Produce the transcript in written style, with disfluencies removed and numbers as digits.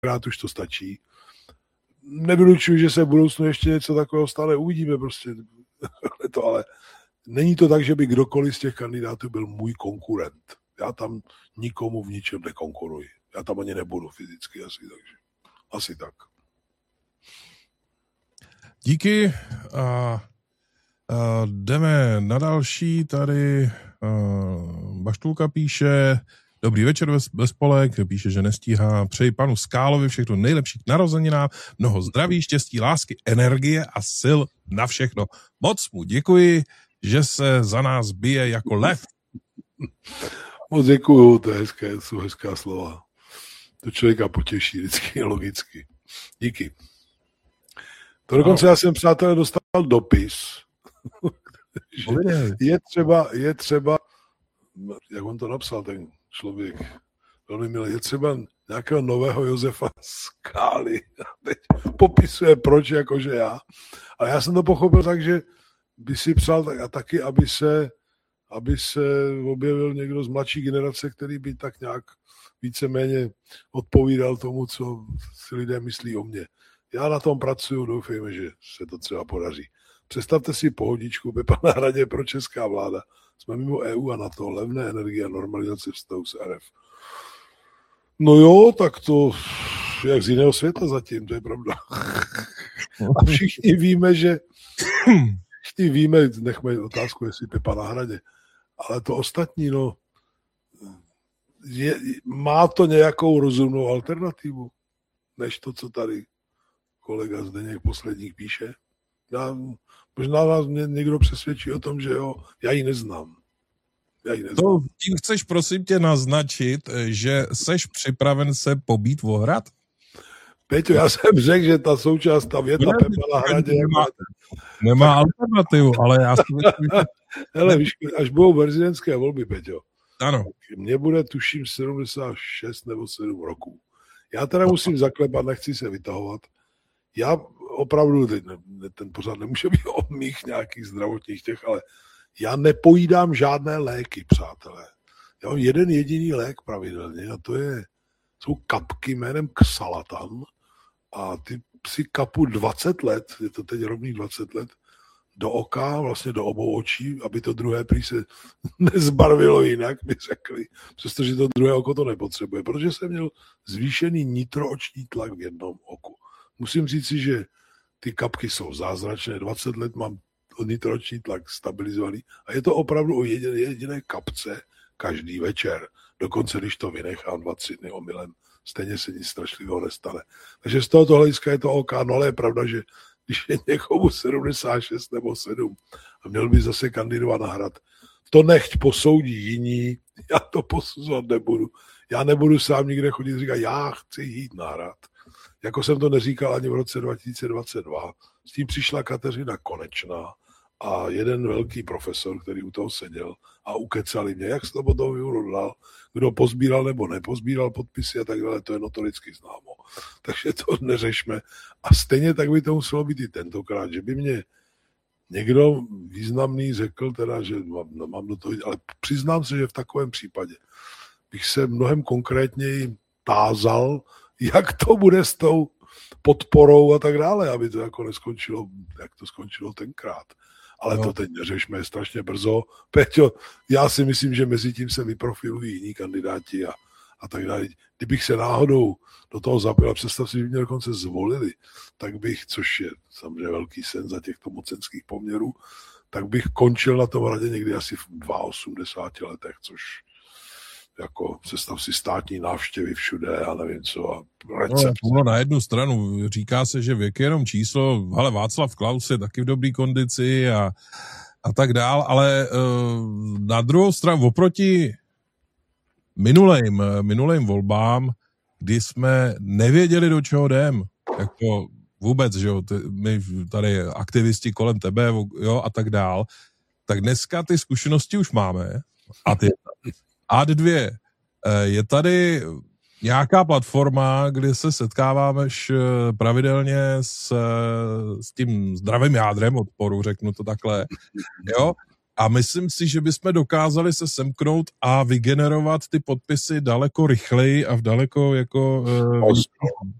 tenkrát už to stačí. Nevylučuji, že se v budoucnu ještě něco takového stále uvidíme prostě. Ale není to tak, že by kdokoliv z těch kandidátů byl můj konkurent. Já tam nikomu v ničem nekonkuruji. Já tam ani nebudu fyzicky takže asi tak. Díky. Jdeme na další. Tady Baštulka píše: Dobrý večer ve spolek, píše, že nestíhá. Přeji panu Skálovi všechno nejlepší k narozeninám, mnoho zdraví, štěstí, lásky, energie a sil na všechno. Moc mu děkuji, že se za nás bije jako lev. Moc děkuju, to jsou hezká slova. To člověka potěší vždycky, logicky. Díky. To dokonce já jsem, přátelé, dostal dopis. je třeba, jak on to napsal, ten člověk, velmi milý, je třeba nějakého nového Josefa Skály. A teď popisuje, proč, jakože já. Ale já jsem to pochopil tak, že by si přál taky, aby se objevil někdo z mladší generace, který by tak nějak víceméně odpovídal tomu, co si lidé myslí o mně. Já na tom pracuju, doufejme, že se to třeba podaří. Představte si pohodičku, Pepa na hradě pro česká vláda. Jsme mimo EU a NATO, levné energie a normalizace vztahu s RF. No jo, tak to jak z jiného světa zatím, to je pravda. A všichni víme, nechme otázku, jestli Pepa na hradě, ale to ostatní, no, má to nějakou rozumnou alternativu, než to, co tady kolega Zdeněk posledních píše. Možná vás někdo přesvědčí o tom, že jo, já ji neznám. To tím chceš, prosím tě, naznačit, že seš připraven se pobít o hrad? Peťo, já jsem řekl, že ta součást, ta věta Pepa na hradě... Nemá alternativu, ale já si myslím, že... Hele, víš, až budou prezidentské volby, Peťo, ano. Mně bude, tuším, 76 nebo 7 roků. Já teda musím zaklepat, nechci se vytahovat. Já opravdu, ten pořád nemůže být o mých nějakých zdravotních těch, ale já nepojídám žádné léky, přátelé. Já mám jeden jediný lék pravidelně a jsou kapky jménem Xalatan a ty si kapu 20 let, je to teď rovných 20 let, do oka, vlastně do obou očí, aby to druhé prý se nezbarvilo jinak, by řekli, přestože to druhé oko to nepotřebuje, protože jsem měl zvýšený nitrooční tlak v jednom oku. Musím říci, že ty kapky jsou zázračné, 20 let mám nitrooční tlak stabilizovaný a je to opravdu o jediné kapce každý večer. Dokonce, když to vynechám 2-3 dny omylem, stejně se nic strašlivého nestane. Takže z tohoto hlediska je to OK, no ale je pravda, že když je někomu 76 nebo 7 a měl by zase kandidovat na hrad, to nechť posoudí jiní, já to posuzovat nebudu. Já nebudu sám nikde chodit říkat, já chci jít na hrad. Jako jsem to neříkal ani v roce 2022. S tím přišla Kateřina Konečná a jeden velký profesor, který u toho seděl a ukecali mě, jak se to potom vyhodlal, kdo pozbíral nebo nepozbíral podpisy a tak dále, to je notoricky známo. Takže to neřešme. A stejně tak by to muselo být i tentokrát, že by mě někdo významný řekl teda, že mám do toho, ale přiznám se, že v takovém případě bych se mnohem konkrétněji tázal, jak to bude s tou podporou a tak dále, aby to jako neskončilo, jak to skončilo tenkrát. Ale to teď neřešme, je strašně brzo. Peťo, já si myslím, že mezi tím se vyprofilují jiní kandidáti a tak dále. Kdybych se náhodou do toho zapil, představ si, že mě dokonce zvolili, tak bych, což je samozřejmě velký sen za těchto mocenských poměrů, tak bych končil na tom radě někdy asi v 82 letech, což jako představ si státní návštěvy všude, já nevím co, a recept. No, na jednu stranu říká se, že věk je jenom číslo, ale Václav Klaus je taky v dobrý kondici a tak dál, ale na druhou stranu oproti minulým volbám, kdy jsme nevěděli, do čeho jdem, jako vůbec, že jo, my tady aktivisti kolem tebe, jo, a tak dál, tak dneska ty zkušenosti už máme a ty Ad 2. Je tady nějaká platforma, kde se setkáváme pravidelně s tím zdravým jádrem odporu, řeknu to takhle, jo? A myslím si, že bychom dokázali se semknout a vygenerovat ty podpisy daleko rychleji a v daleko jako